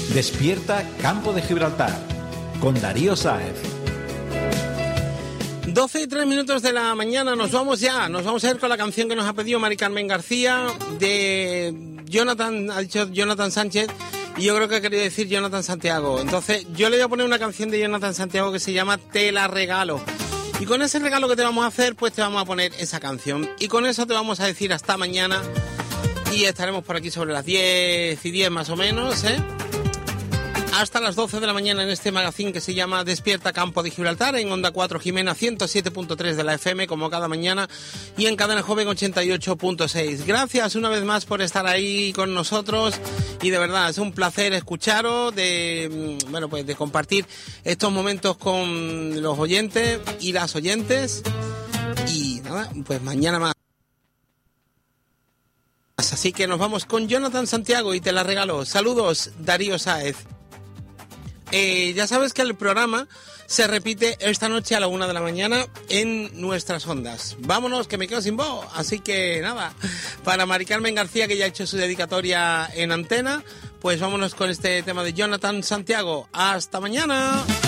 Despierta Campo de Gibraltar con Darío Sáez. 12:03 de la mañana, nos vamos a ir con la canción que nos ha pedido Mari Carmen García de Jonathan, ha dicho Jonathan Sánchez y yo creo que ha querido decir Jonathan Santiago. Entonces yo le voy a poner una canción de Jonathan Santiago que se llama Te la regalo. Y con ese regalo que te vamos a hacer, pues te vamos a poner esa canción. Y con eso te vamos a decir hasta mañana y estaremos por aquí sobre las 10:10 más o menos, hasta las 12 de la mañana en este magazine que se llama Despierta Campo de Gibraltar en Onda 4 Jimena 107.3 de la FM como cada mañana y en Cadena Joven 88.6. Gracias una vez más por estar ahí con nosotros y de verdad es un placer escucharos, de compartir estos momentos con los oyentes y las oyentes y nada, pues mañana más. Así que nos vamos con Jonathan Santiago y te la regalo. Saludos, Darío Sáez. Ya sabes que el programa se repite esta noche a la 1 de la mañana en nuestras ondas. Vámonos, que me quedo sin voz. Así que nada, para Mari Carmen García, que ya ha hecho su dedicatoria en antena, pues vámonos con este tema de Jonathan Santiago. ¡Hasta mañana!